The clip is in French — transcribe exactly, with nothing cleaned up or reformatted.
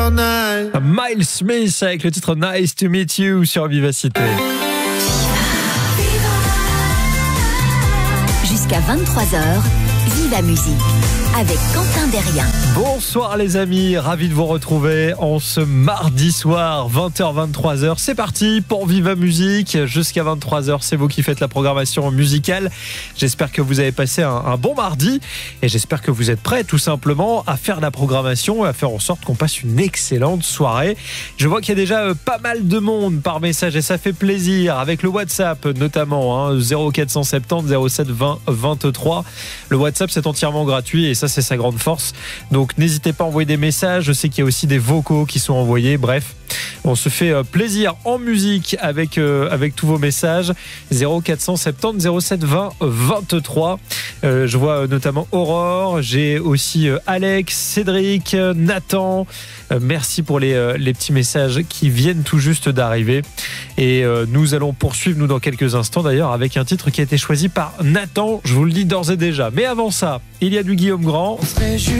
Miles Smith avec le titre Nice to Meet You sur Vivacité. Jusqu'à vingt-trois heures, Viva Musique avec Quentin Derrien. Bonsoir les amis, ravi de vous retrouver en ce mardi soir, vingt heures vingt-trois heures. C'est parti pour Viva Musique jusqu'à vingt-trois heures. C'est vous qui faites la programmation musicale. J'espère que vous avez passé un, un bon mardi et j'espère que vous êtes prêts tout simplement à faire la programmation et à faire en sorte qu'on passe une excellente soirée. Je vois qu'il y a déjà euh, pas mal de monde par message et ça fait plaisir avec le WhatsApp notamment hein, zéro quatre cent soixante-dix zéro sept vingt vingt-trois. Le WhatsApp c'est entièrement gratuit et ça c'est sa grande force. Donc n'hésitez pas à envoyer des messages. Je sais qu'il y a aussi des vocaux qui sont envoyés. Bref, on se fait plaisir en musique avec, euh, avec tous vos messages. zéro quatre cent soixante-dix zéro sept vingt vingt-trois. Euh, je vois notamment Aurore. J'ai aussi euh, Alex, Cédric, Nathan. Euh, merci pour les, euh, les petits messages qui viennent tout juste d'arriver. Et euh, nous allons poursuivre, nous, dans quelques instants d'ailleurs, avec un titre qui a été choisi par Nathan. Je vous le dis d'ores et déjà. Mais avant ça, il y a du Guillaume Grand.